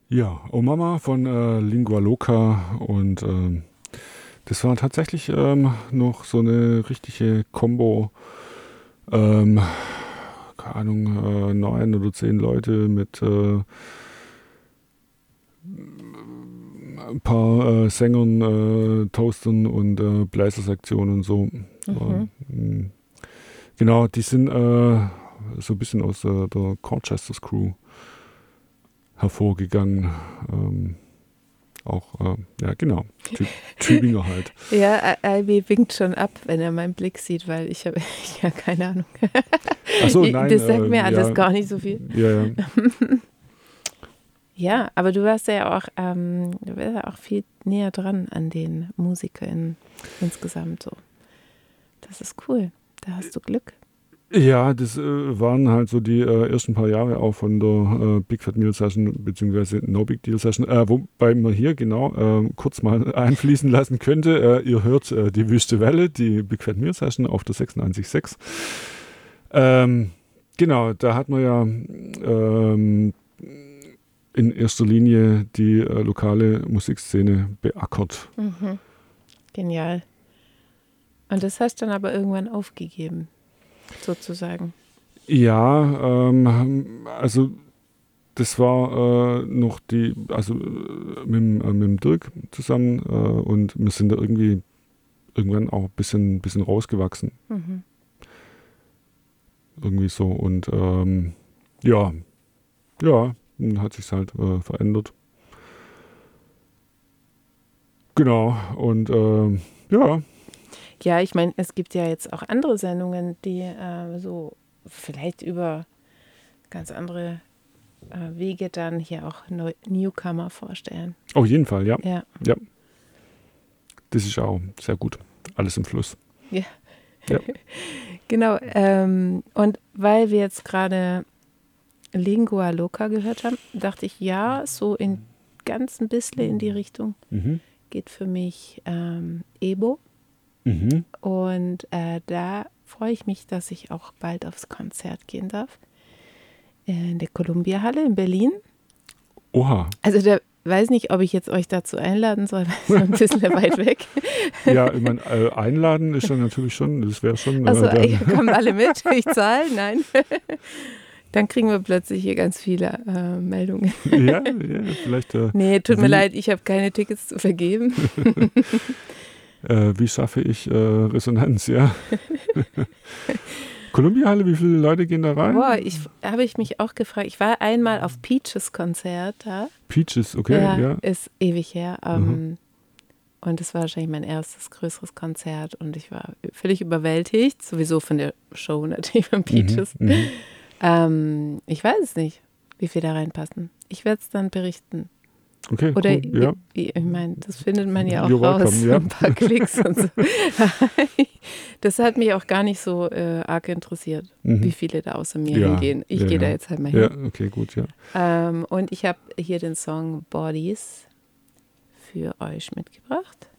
Ja, Oh Mama von Lingua Loca und das war tatsächlich noch so eine richtige Combo, ähm, keine Ahnung, 9 oder 10 Leute mit ein paar Sängern, Toastern und Bläsersektionen und so. Mhm. Genau, die sind so ein bisschen aus der Corchesters Crew hervorgegangen. Auch, ja genau, Tübinger halt. Ja, Albi winkt schon ab, wenn er meinen Blick sieht, weil ich habe ja keine Ahnung. Achso, nein, Das sagt mir alles ja, gar nicht so viel. ja, ja. Ja, aber du warst ja auch, du warst ja auch viel näher dran an den MusikerInnen insgesamt so. Das ist cool. Da hast du Glück. Ja, das waren halt so die ersten paar Jahre auch von der Big Fat Meal Session beziehungsweise No Big Deal Session, wobei man hier genau kurz mal einfließen lassen könnte. Ihr hört die Wüste Welle, die Big Fat Meal Session auf der 96.6. Genau, da hat man ja in erster Linie die lokale Musikszene beackert. Mhm. Genial. Und das hast du dann aber irgendwann aufgegeben, sozusagen. Ja, also das war noch also mit dem Dirk zusammen und wir sind da irgendwie irgendwann auch ein bisschen rausgewachsen. Mhm. Irgendwie so und ja, ja, dann hat sich halt verändert. Genau und ja, Ja, ich meine, es gibt ja jetzt auch andere Sendungen, die so vielleicht über ganz andere Wege dann hier auch Newcomer vorstellen. auf jeden Fall, ja, Ja. ja, das ist auch sehr gut. Alles im Fluss. Ja. Ja. Genau. Und weil wir jetzt gerade Lingua Loca gehört haben, dachte ich, ja, so in ganz ein bisschen in die Richtung Mhm. geht für mich Ebo. Mhm. Und da freue ich mich, dass ich auch bald aufs Konzert gehen darf. In der Columbia Halle in Berlin. Oha. Also da weiß nicht, ob ich jetzt euch dazu einladen soll, weil es ist noch ein bisschen weit weg. Ja, ich meine, einladen ist dann natürlich schon, das wäre schon Also dann. kommen alle mit, ich zahle, nein. Dann kriegen wir plötzlich hier ganz viele Meldungen. Ja, ja, vielleicht. Nee, tut mir leid, ich habe keine Tickets zu vergeben. Wie schaffe ich Resonanz, ja? Columbia Halle, wie viele Leute gehen da rein? Boah, habe ich mich auch gefragt. Ich war einmal auf Peaches Konzert da. Peaches, okay, ja. Ist ewig her. Mhm. Und es war wahrscheinlich mein erstes größeres Konzert und ich war völlig überwältigt, sowieso von der Show natürlich von Peaches. Ich weiß es nicht, wie viel da reinpassen. Ich werde es dann berichten. Okay, Oder cool, ja. ich meine, das findet man ja auch You're raus, welcome, ja. ein paar Klicks und so. Das hat mich auch gar nicht so arg interessiert, wie viele da außer mir hingehen. Ich gehe da jetzt halt mal hin. Ja, okay, gut, ja. Und ich habe hier den Song Bodies für euch mitgebracht.